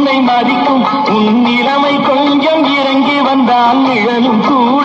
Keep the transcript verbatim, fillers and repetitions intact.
உன்னை மதிக்கும் உன் நிலைமை கொஞ்சம் இறங்கி வந்தால் நிழலும் கூட